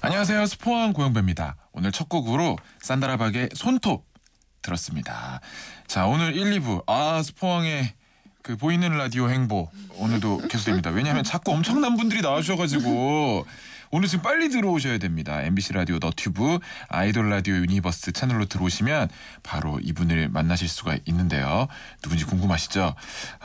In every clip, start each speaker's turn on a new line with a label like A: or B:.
A: 안녕하세요. 스포왕 고영배입니다. 오늘 첫 곡으로 산다라박의 손톱 들었습니다. 자, 오늘 1, 2부 스포왕의 그 보이는 라디오 행보 오늘도 계속됩니다. 왜냐하면 자꾸 엄청난 분들이 나와주셔가지고 오늘 지금 빨리 들어오셔야 됩니다. MBC 라디오 너튜브 아이돌 라디오 유니버스 채널로 들어오시면 바로 이분을 만나실 수가 있는데요. 누군지 궁금하시죠?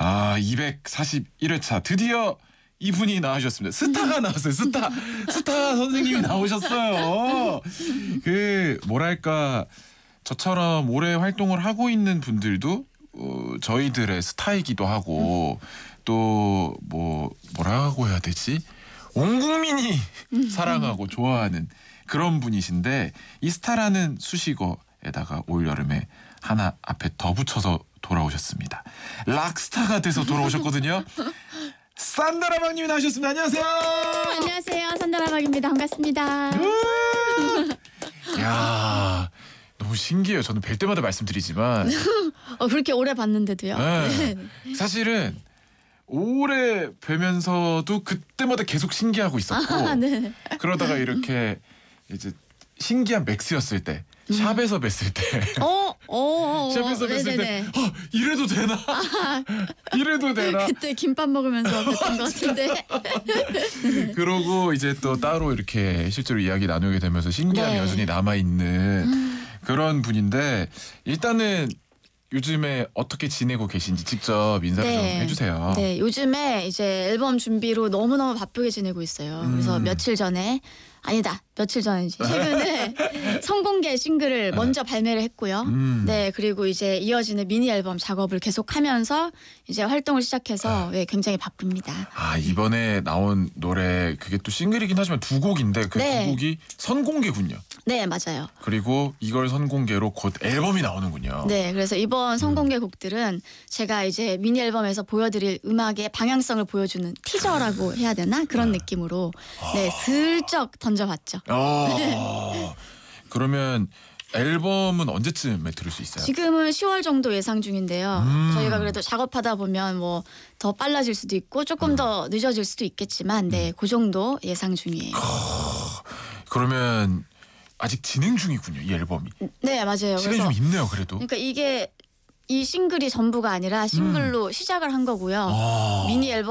A: 241회차 드디어 이분이 나와주셨습니다. 스타가 나왔어요. 스타 선생님이 나오셨어요. 뭐랄까 저처럼 오래 활동을 하고 있는 분들도 저희들의 스타이기도 하고 또 뭐라고 해야 되지? 온 국민이 사랑하고 좋아하는 그런 분이신데 이 스타라는 수식어에다가 올 여름에 하나 앞에 더 붙여서 돌아오셨습니다. 락스타가 돼서 돌아오셨거든요. 산다라박님이 나오셨습니다. 안녕하세요.
B: 안녕하세요. 산다라박입니다. 반갑습니다.
A: 야, 너무 신기해요. 저는 뵐 때마다 말씀드리지만
B: 그렇게 오래 봤는데도요.
A: 네. 사실은 오래 뵈면서도 그때마다 계속 신기하고 있었고
B: 네.
A: 그러다가 이렇게 이제 신기한 맥스였을 때 샵에서 뵀을 때 샵에서 뵀을 때 이래도 되나? 이래도 되나?
B: 그때 김밥 먹으면서 뵀던 것 같은데.
A: 그러고 이제 또 따로 이렇게 실제로 이야기 나누게 되면서 신기함이
B: 네.
A: 여전히 남아있는 그런 분인데 일단은 요즘에 어떻게 지내고 계신지 직접 인사를 좀 해주세요.
B: 네, 요즘에 이제 앨범 준비로 너무너무 바쁘게 지내고 있어요. 그래서 며칠 전이지. 최근에 선공개 싱글을 먼저 발매를 했고요. 네, 그리고 이제 이어지는 미니 앨범 작업을 계속하면서 이제 활동을 시작해서 굉장히 바쁩니다.
A: 이번에 나온 노래 그게 또 싱글이긴 하지만 두 곡인데 그 두 곡이 선공개군요.
B: 네, 맞아요.
A: 그리고 이걸 선공개로 곧 앨범이 나오는군요.
B: 네, 그래서 이번 선공개 곡들은 제가 이제 미니 앨범에서 보여드릴 음악의 방향성을 보여주는 티저라고 해야 되나? 그런 느낌으로 슬쩍 던져봤죠.
A: 그러면 앨범은 언제쯤에 들을 수 있어요?
B: 지금은 10월 정도 예상 중인데요. 저희가 그래도 작업하다 보면 더 빨라질 수도 있고 조금 더 늦어질 수도 있겠지만 그 정도 예상 중이에요.
A: 그러면 아직 진행 중이군요, 이 앨범이.
B: 네, 맞아요.
A: 시간이 좀 있네요, 그래도.
B: 그러니까 이게 이 싱글이 전부가 아니라 싱글로 시작을 한 거고요. 미니 앨범